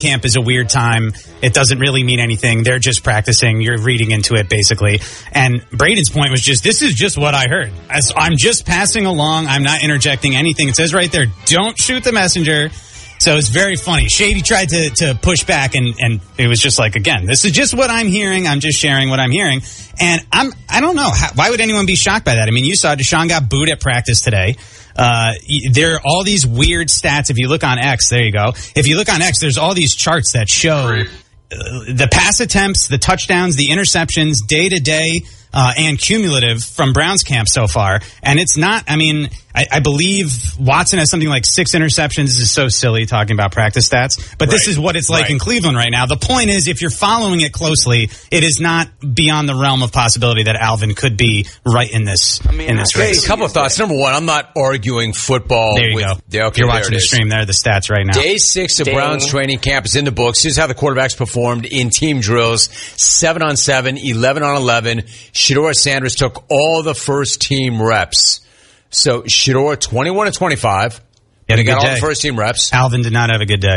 camp is a weird time. It doesn't really mean anything. They're just practicing. You're reading into it, basically. And Braden's point was this is just what I heard. I'm just passing along. I'm not interjecting anything. It says right there, don't shoot the messenger. So it's very funny. Shady tried to push back, and it was just like, again, this is just what I'm hearing. I'm just sharing what I'm hearing. And I don't know. Why would anyone be shocked by that? I mean, you saw Deshaun got booed at practice today. There are all these weird stats. If you look on X, there you go. If you look on X, there's all these charts that show the pass attempts, the touchdowns, the interceptions, day-to-day, and cumulative from Browns camp so far. And it's not, I mean, I believe Watson has something like 6 interceptions. This is so silly talking about practice stats. But this is what it's like in Cleveland right now. The point is, if you're following it closely, it is not beyond the realm of possibility that Alvin could be right in this race. A couple of thoughts. Number one, I'm not arguing football. There you go. You're watching the stream. There are the stats right now. Day 6 of Browns training camp is in the books. Here's how the quarterbacks performed in team drills. 7-on-7, 11-on-11. Shedeur Sanders took all the first team reps. So Shedeur 21-25. Had a good got day. All the first team reps. Alvin did not have a good day.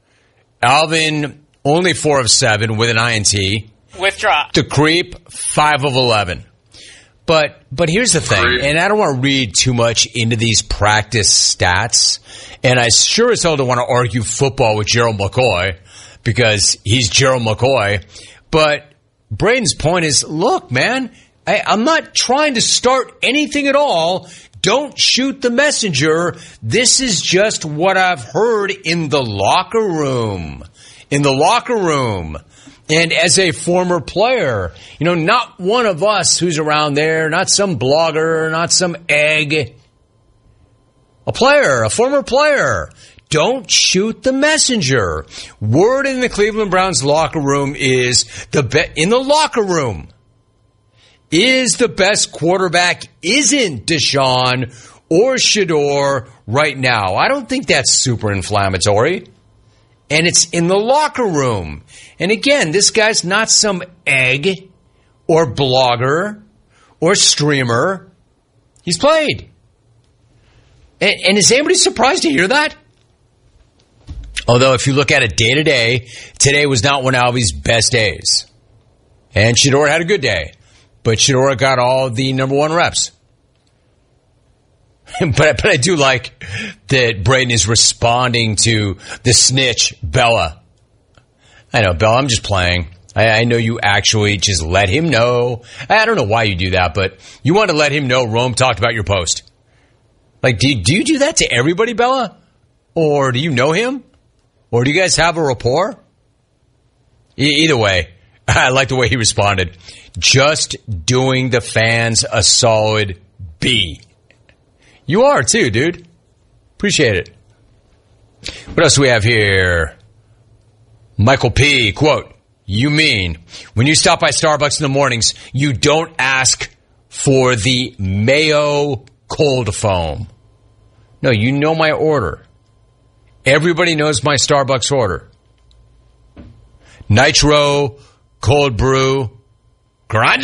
Alvin only 4 of 7 with an INT. Withdraw. The Creep 5 of 11. But here's the thing, and I don't want to read too much into these practice stats, and I sure as hell don't want to argue football with Gerald McCoy because he's Gerald McCoy. But Braden's point is, look, man, I'm not trying to start anything at all. Don't shoot the messenger. This is just what I've heard in the locker room. In the locker room. And as a former player, not one of us who's around there, not some blogger, not some egg. A player, a former player. Don't shoot the messenger. Word in the Cleveland Browns locker room is in the locker room is the best quarterback isn't Deshaun or Shedeur right now. I don't think that's super inflammatory. And it's in the locker room. And again, this guy's not some egg or blogger or streamer. He's played. And is anybody surprised to hear that? Although if you look at it day to day, today was not one of Alvy's best days. And Shedeur had a good day. But Shedeur got all the number 1 reps. But I do like that Braden is responding to the snitch, Bella. I know, Bella, I'm just playing. I know you actually just let him know. I don't know why you do that, but you want to let him know Rome talked about your post. Like, do you do that to everybody, Bella? Or do you know him? Or do you guys have a rapport? Either way, I like the way he responded. Just doing the fans a solid B. You are too, dude. Appreciate it. What else do we have here? Michael P. Quote, you mean when you stop by Starbucks in the mornings, you don't ask for the mayo cold foam. No, you know my order. Everybody knows my Starbucks order. Nitro, cold brew, grande.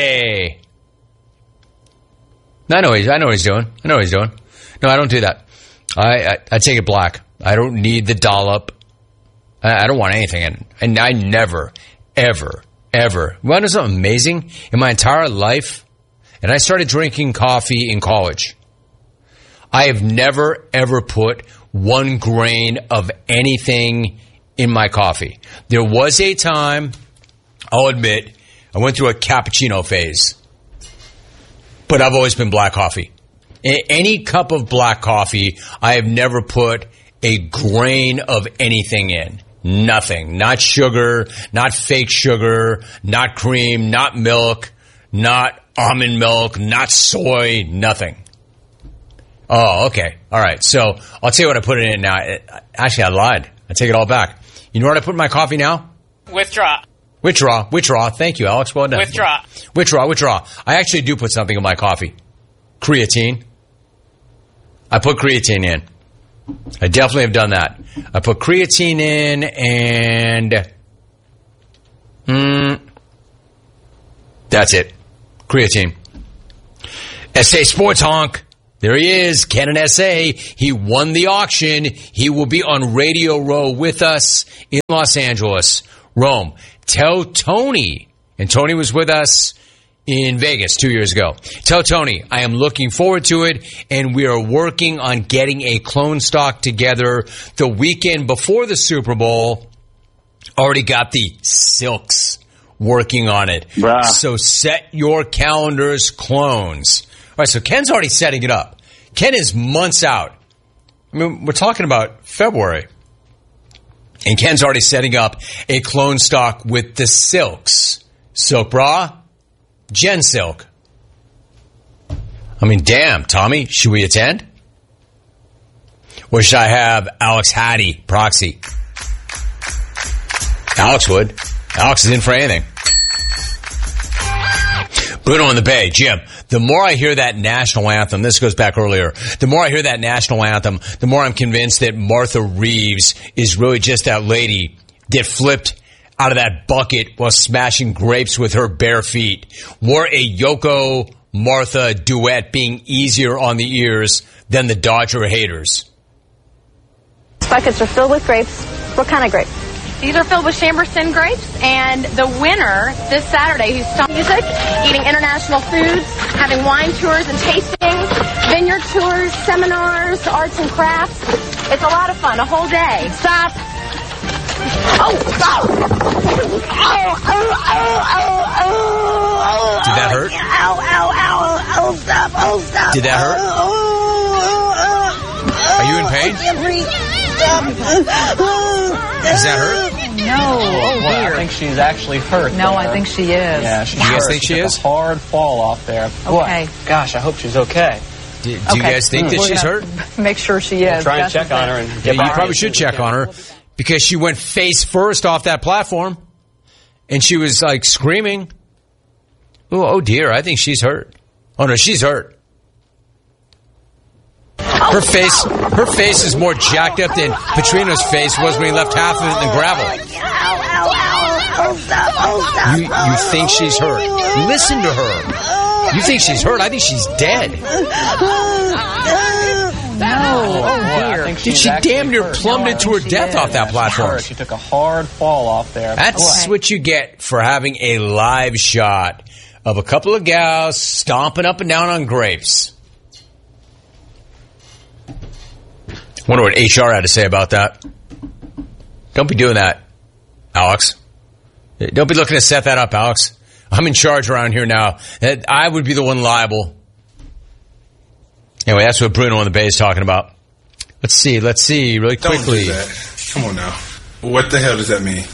I know what he's doing. No, I don't do that. I take it black. I don't need the dollop. I don't want anything in it. And I never, ever. You want to know something amazing? In my entire life, and I started drinking coffee in college, I have never, ever put 1 grain of anything in my coffee. There was a time, I'll admit, I went through a cappuccino phase. But I've always been black coffee. Any cup of black coffee, I have never put a grain of anything in. Nothing. Not sugar, not fake sugar, not cream, not milk, not almond milk, not soy, nothing. Oh, okay. All right. So I'll tell you what I put it in now. Actually, I lied. I take it all back. You know what I put in my coffee now? Withdraw. Thank you, Alex. Well done. Withdraw. I actually do put something in my coffee. Creatine. I put creatine in. I definitely have done that. I put creatine in and that's it. Creatine. SA Sports Honk. There he is, Ken in SA. He won the auction. He will be on Radio Row with us in Los Angeles. Rome, tell Tony, and Tony was with us in Vegas 2 years ago. Tell Tony, I am looking forward to it, and we are working on getting a clone stock together the weekend before the Super Bowl. Already got the Silks working on it. Bruh. So set your calendars, clones. All right, so Ken's already setting it up. Ken is months out. I mean, we're talking about February. And Ken's already setting up a clone stock with the Silks. Silk Bra, Gen Silk. I mean, damn, Tommy, should we attend? Or should I have Alex Hattie proxy? Alex would. Alex is in for anything. Bruno in the Bay. Jim, the more I hear that national anthem, this goes back earlier, the more I hear that national anthem, the more I'm convinced that Martha Reeves is really just that lady that flipped out of that bucket while smashing grapes with her bare feet. Were a Yoko Martha duet being easier on the ears than the Dodger haters? Buckets are filled with grapes. What kind of grapes? These are filled with Chamberson grapes, and the winner this Saturday, who's sung music, eating international foods, having wine tours and tastings, vineyard tours, seminars, arts and crafts. It's a lot of fun, a whole day. Stop. Oh, stop. Did that hurt? Ow, stop, stop. Did that hurt? Are you in pain? Does that hurt? No. Oh, well, I think she's actually hurt. No, I think she is. Yeah, she's hurt. You guys think she is? A hard fall off there. Okay. Boy, gosh, I hope she's okay. Do you guys think that she's hurt? Make sure she is. We'll try and check on her. And Yeah, you probably should check on her because she went face first off that platform and she was like screaming. Oh dear, I think she's hurt. Oh no, she's hurt. Her face is more jacked up than Petrino's face was when he left half of it in the gravel. You think she's hurt? Listen to her. You think she's hurt? I think she's dead. No. Did she damn near plummeted to her death off that platform? She took a hard fall off there. That's what you get for having a live shot of a couple of gals stomping up and down on grapes. Wonder what HR had to say about that. Don't be doing that, Alex. Don't be looking to set that up, Alex. I'm in charge around here now. I would be the one liable. Anyway, that's what Bruno on the Bay is talking about. Let's see, really quickly. Don't do that. Come on now. What the hell does that mean?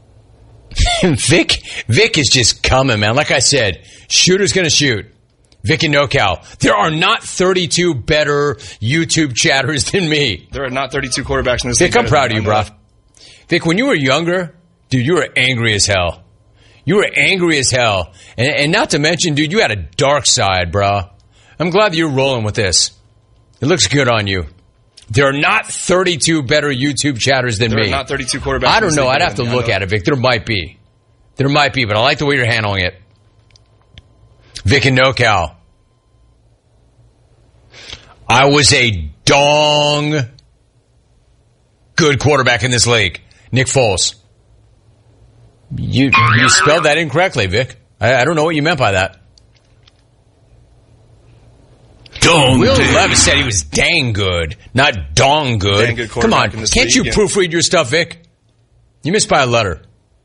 Vic is just coming, man. Like I said, shooter's going to shoot. Vic and NoCal. There are not 32 better YouTube chatters than me. There are not 32 quarterbacks in this league. Vic, I'm proud of you, bro. Vic, when you were younger, dude, you were angry as hell. You were angry as hell. And not to mention, dude, you had a dark side, bro. I'm glad that you're rolling with this. It looks good on you. There are not 32 better YouTube chatters than me. There are not 32 quarterbacks. I don't know. I'd have to look at it, Vic. There might be. But I like the way you're handling it. Vic and NoCal. I was a dong good quarterback in this league. Nick Foles. You spelled that incorrectly, Vic. I don't know what you meant by that. Will Levis said he was dang good, not dong good. Dang good Come on, can't you proofread your stuff, Vic? You missed by a letter.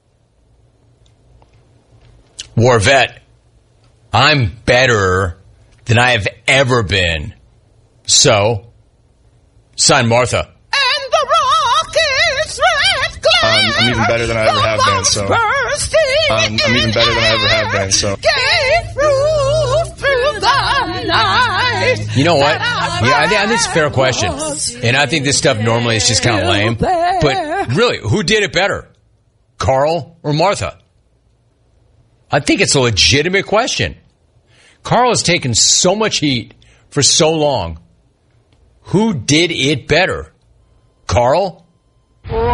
Warvet, I'm better than I have ever been. So, sign Martha. And the Rockets red glare. I'm even better than I ever have been, so. I'm even better than I ever have been, so. Through the night. You know what? Yeah, I think it's a fair question. And I think this stuff normally is just kind of lame. But really, who did it better? Carl or Martha? I think it's a legitimate question. Carl has taken so much heat for so long. Who did it better? Carl